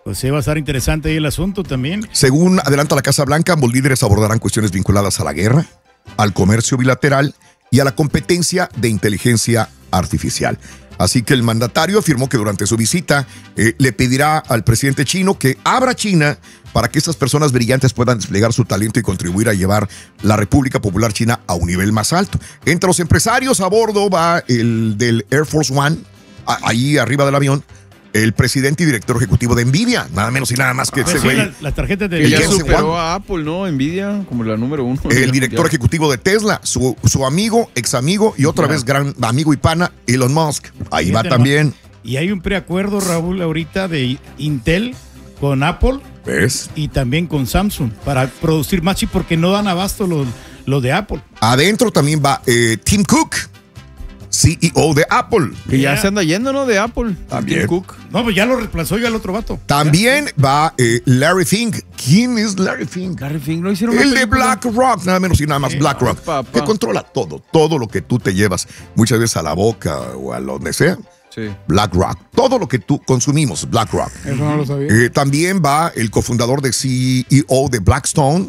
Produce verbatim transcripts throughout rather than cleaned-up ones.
Pues sí, va a estar interesante ahí el asunto también. Según adelanta la Casa Blanca, ambos líderes abordarán cuestiones vinculadas a la guerra, al comercio bilateral y a la competencia de inteligencia artificial. Así que el mandatario afirmó que durante su visita eh, le pedirá al presidente chino que abra China para que estas personas brillantes puedan desplegar su talento y contribuir a llevar la República Popular China a un nivel más alto. Entre los empresarios a bordo va el del Air Force One, a, ahí arriba del avión, el presidente y director ejecutivo de Nvidia, nada menos y nada más que Pues ese sí, güey. la- las tarjetas de Que ya video. superó a Apple, ¿no? Nvidia, como la número uno. El director ejecutivo de Tesla, su, su amigo, ex amigo y otra Ya. vez gran amigo y pana, Elon Musk. Ahí Fíjate va nomás. también. Y hay un preacuerdo, Raúl, ahorita de Intel con Apple ¿Ves? y también con Samsung para producir más chips porque no dan abasto los, los de Apple. Adentro también va eh, Tim Cook, C E O de Apple. Que ya Yeah. se anda yendo, ¿no? De Apple. También. Tim Cook. No, pues ya lo reemplazó yo al otro vato. También va eh, Larry Fink. ¿Quién es Larry Fink? Larry Fink, ¿no hicieron una El de película? BlackRock, nada menos y nada más Sí. BlackRock, Ay, papá. que controla todo, todo lo que tú te llevas, muchas veces a la boca o a donde sea. Sí. BlackRock, todo lo que tú consumimos, BlackRock. Eso no lo sabía. Eh, también va el cofundador de C E O de Blackstone,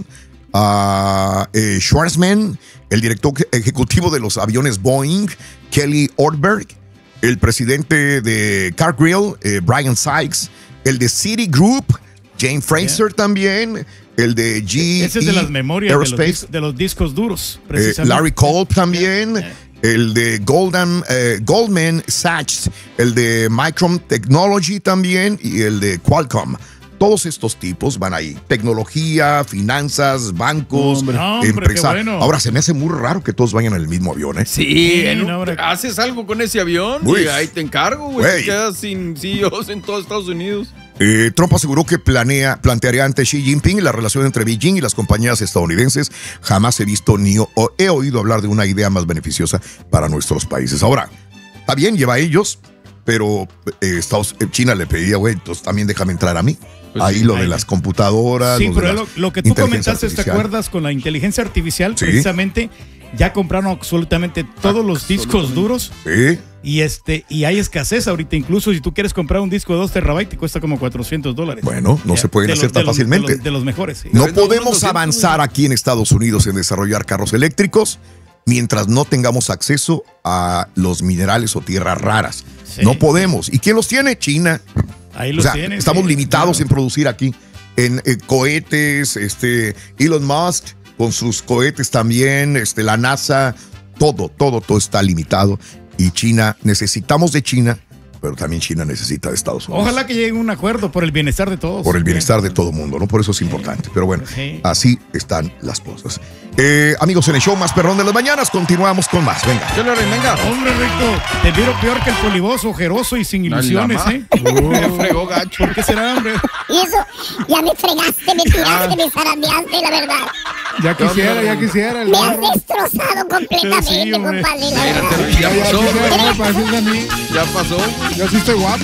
uh, eh, Schwarzman, el director ejecutivo de los aviones Boeing, Kelly Ortberg, el presidente de Cargill, eh, Brian Sykes, el de Citigroup, Jane Fraser también, el de G E Ese es de las memorias de los, Aerospace, dis- de los discos duros. eh, Precisamente. Larry Culp también, el de Goldman, eh, Goldman Sachs, el de Micron Technology también y el de Qualcomm. Todos estos tipos van ahí. Tecnología, finanzas, bancos, Hombre, hombre, empresas. qué bueno. Ahora se me hace muy raro que todos vayan en el mismo avión, ¿eh? Sí, Sí, en un- no, hombre. haces algo con ese avión Uy. y ahí te encargo, güey. Güey. Te quedas sin C E Os en todos Estados Unidos. Eh, Trump aseguró que planea, plantearía ante Xi Jinping la relación entre Beijing y las compañías estadounidenses. Jamás he visto ni o, o he oído hablar de una idea más beneficiosa para nuestros países. Ahora, está bien, lleva a ellos, pero eh, Estados, eh, China le pedía, güey, entonces también déjame entrar a mí. Pues Ahí sí, lo ahí- de las computadoras. Sí, lo de pero las lo, lo que tú inteligencia comentaste, ¿te artificial. acuerdas? Con la inteligencia artificial, Sí. precisamente, ya compraron absolutamente todos los discos duros Sí. y este y hay escasez ahorita. Incluso si tú quieres comprar un disco de dos terabytes, te cuesta como cuatrocientos dólares. Bueno, no Ya, se pueden de hacer los- tan de los- fácilmente. De los, de los mejores, sí. No Vendo unos podemos doscientos, avanzar güey. aquí en Estados Unidos en desarrollar carros eléctricos mientras no tengamos acceso a los minerales o tierras raras. Sí. No podemos. ¿Y quién los tiene? China. Ahí O los sea, tienen. estamos sí, limitados claro. en producir aquí. En eh, cohetes, este, Elon Musk con sus cohetes también, este, la NASA, todo, todo, todo está limitado. Y China, necesitamos de China, pero también China necesita de Estados Unidos. Ojalá que llegue a un acuerdo por el bienestar de todos. Por el bienestar de todo el mundo, ¿no? Por eso es importante. Pero bueno, Sí. así están las cosas. Eh, amigos, en el show más perrón de las mañanas, continuamos con más. Venga. Yo le venga. Hombre, Rico, te vieron peor que el polivoso, ojeroso y sin Ay, ilusiones, la ¿eh? ma- Me fregó gacho. ¿Por qué será, hombre? Y eso, ya me fregaste, me tiraste, me zarandeaste, la verdad. Ya quisiera, ya quisiera. El Me has barro. destrozado completamente, Sí, hombre. compadre, la verdad. Espérate, ya Ya pasó. quisiera, no me pareces a mí. Ya pasó. Yo sí estoy guapo.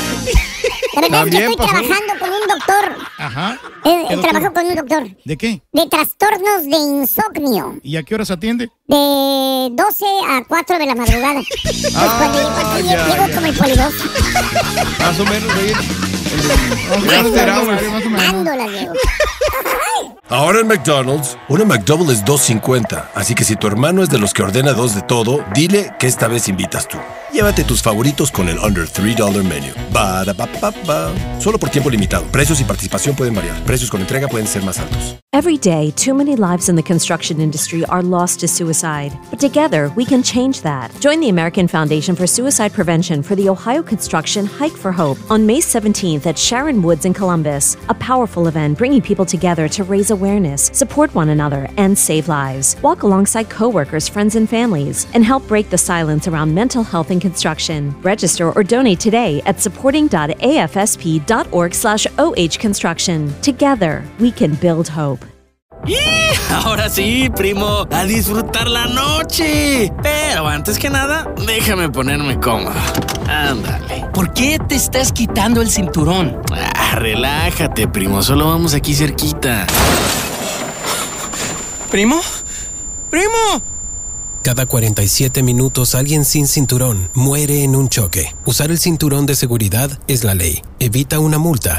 La verdad es que También estoy pasó. trabajando con un doctor. Ajá. Eh, ¿Qué eh, doctor? trabajo con un doctor ¿De qué? de trastornos de insomnio. ¿Y a qué horas atiende? De doce a cuatro de la madrugada. Pues cuando llego Ah, aquí, ya, llego ya. como el polivoso. Más o menos ahí. Más o menos, más o menos. Dándolas, llego. Ahora en McDonald's, una McDouble es dos cincuenta, así que si tu hermano es de los que ordena dos de todo, dile que esta vez invitas tú. Llévate tus favoritos con el Under three dollar Menu. Ba-da-ba-ba-ba. Solo por tiempo limitado. Precios y participación pueden variar. Precios con entrega pueden ser más altos. Every day, too many lives in the construction industry are lost to suicide. But together, we can change that. Join the American Foundation for Suicide Prevention for the Ohio Construction Hike for Hope on May seventeenth at Sharon Woods in Columbus. A powerful event bringing people together to raise awareness, support one another, and save lives. Walk alongside coworkers, friends, and families, and help break the silence around mental health in construction. Register or donate today at supporting.afsp.org slash OH construction. Together, we can build hope. Ahora sí, primo, a disfrutar la noche. Pero antes que nada, déjame ponerme cómodo. Ándale. ¿Por qué te estás quitando el cinturón? Ah, relájate, primo, solo vamos aquí cerquita. ¿Primo? ¡Primo! Cada cuarenta y siete minutos alguien sin cinturón muere en un choque. Usar el cinturón de seguridad es la ley. Evita una multa